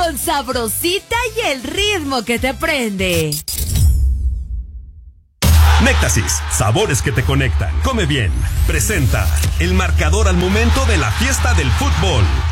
con Sabrosita y el ritmo que te prende. Néctasis, sabores que te conectan. Come bien. Presenta el marcador al momento de la fiesta del fútbol.